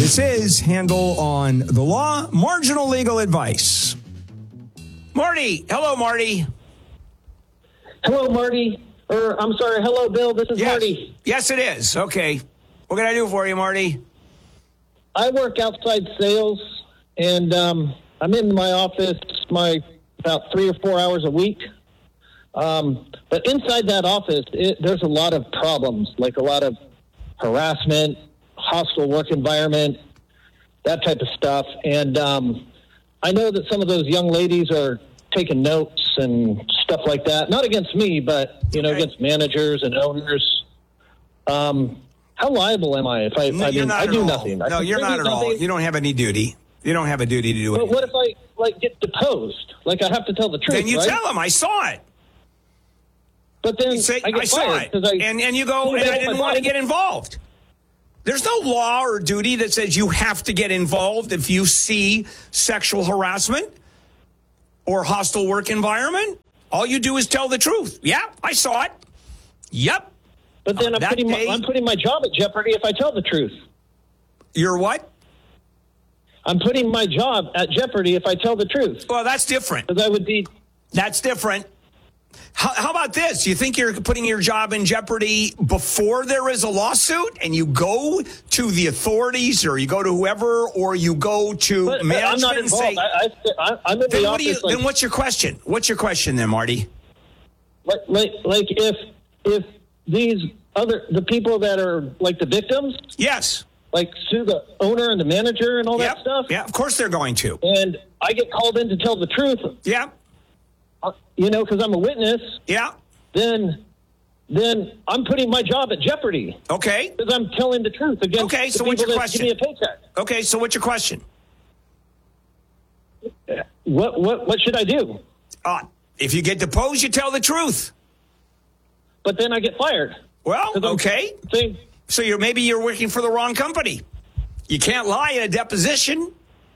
This is Handel on the Law, marginal legal advice. Marty. Hello, Marty. Hello, Marty. I'm sorry. Hello, Bill. This is Marty. Yes, it is. Okay. What can I do for you, Marty? I work outside sales, and I'm in my office about 3 or 4 hours a week. But inside that office, there's a lot of problems, like a lot of harassment, hostile work environment, that type of stuff. And I know that some of those young ladies are taking notes and stuff like that. Not against me, but, against managers and owners. How liable am I? I do nothing. No, you're not at all. You don't have any duty. You don't have a duty to do it. But what if I get deposed? I have to tell the truth, Then you tell them, I saw it. But then I get saw fired. it. And you go, and I didn't want to get involved. There's no law or duty that says you have to get involved if you see sexual harassment or hostile work environment. All you do is tell the truth. Yeah, I saw it. Yep. But then I'm putting my job at jeopardy if I tell the truth. You're what? I'm putting my job at jeopardy if I tell the truth. Well, that's different. Because I would be... That's different. How about this? You think you're putting your job in jeopardy before there is a lawsuit and you go to the authorities or you go to whoever or you go to management I'm not and involved. say... I'm in the office... Then what's your question? What's your question then, Marty? Like if the people that are like the victims... Yes. Like sue the owner and the manager and all that stuff? Yeah, of course they're going to. And I get called in to tell the truth. Yeah. Because I'm a witness. Yeah. Then I'm putting my job at jeopardy. Okay. Because I'm telling the truth against okay, so the what's people your that question? give me a paycheck. Okay, so what's your question? What should I do? If you get deposed, you tell the truth. But then I get fired. Well, okay. So maybe you're working for the wrong company. You can't lie in a deposition.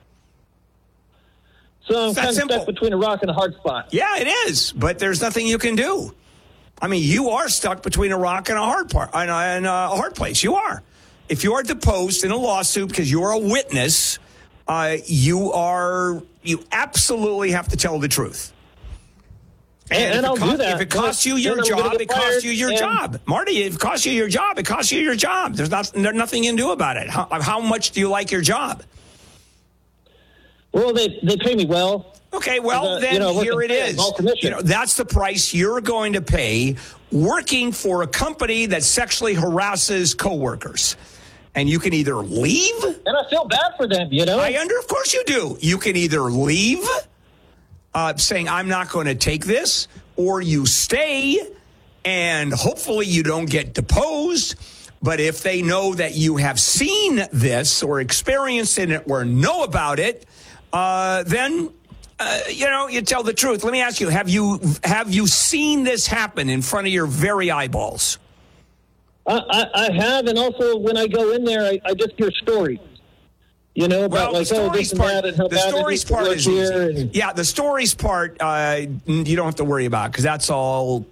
So I'm kind of stuck between a rock and a hard spot. Yeah, it is. But there's nothing you can do. I mean, you are stuck between a rock and a hard place. You are. If you are deposed in a lawsuit because you're a witness, you absolutely have to tell the truth. And I'll do that. If it costs you your job, it costs you your job. Marty, if it costs you your job, it costs you your job. There's nothing you can do about it. How much do you like your job? Well, they pay me well. Okay, well, then here it is. That's the price you're going to pay working for a company that sexually harasses coworkers. And you can either leave. And I feel bad for them, Of course you do. You can either leave, saying, I'm not going to take this, or you stay, and hopefully you don't get deposed. But if they know that you have seen this or experienced it or know about it, then, you tell the truth. Let me ask you, have you seen this happen in front of your very eyeballs? I have, and also when I go in there, I just hear stories. About the stories part is easy. Yeah, the stories part you don't have to worry about because that's all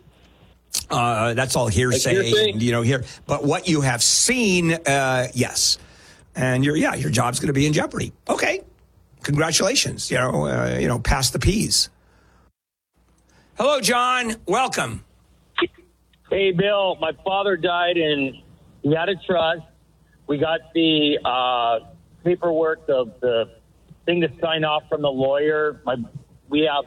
hearsay. Here. But what you have seen, yes, and your job's going to be in jeopardy. Okay, congratulations. Pass the P's. Hello, John. Welcome. Hey, Bill. My father died, and he had a trust. We got the paperwork, the thing to sign off from the lawyer. We have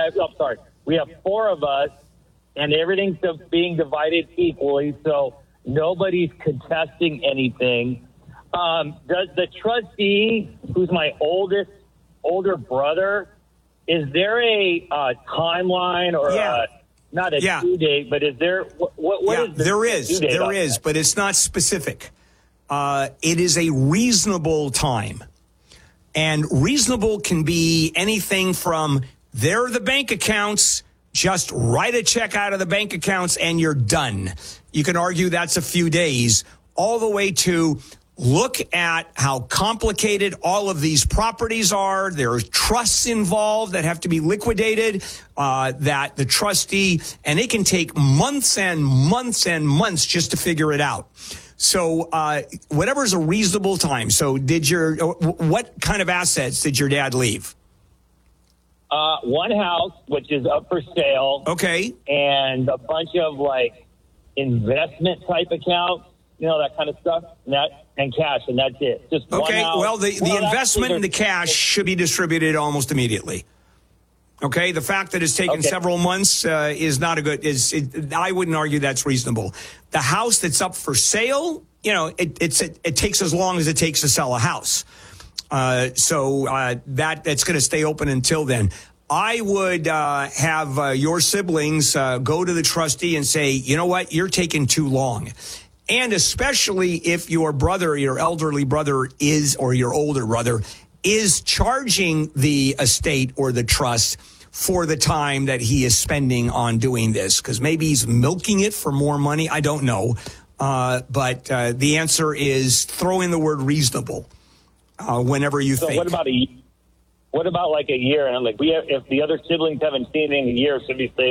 4 of us, and everything's being divided equally, so nobody's contesting anything. Does the trustee, who's my older brother, is there a timeline or not a due date, but is there what is the there due date is, but it's not specific. It is a reasonable time. And reasonable can be anything from there are the bank accounts, just write a check out of the bank accounts and you're done. You can argue that's a few days, all the way to look at how complicated all of these properties are. There are trusts involved that have to be liquidated, that the trustee, and it can take months and months and months just to figure it out. So whatever's a reasonable time. So what kind of assets did your dad leave? One house, which is up for sale. Okay. And a bunch of like investment type accounts, that kind of stuff, and cash, and that's it. Just one okay. house. Well, the investment and the cash should be distributed almost immediately. Okay. The fact that it's taken several months is not a good. I wouldn't argue that's reasonable. The house that's up for sale, it takes as long as it takes to sell a house. So that's going to stay open until then. I would have your siblings go to the trustee and say, you know what, you're taking too long. And especially if your brother, your elderly brother or your older brother is charging the estate or the trust for the time that he is spending on doing this, because maybe he's milking it for more money. I don't know. But the answer is throw in the word reasonable whenever you think. What about like a year? And if the other siblings haven't seen it in a year, should we say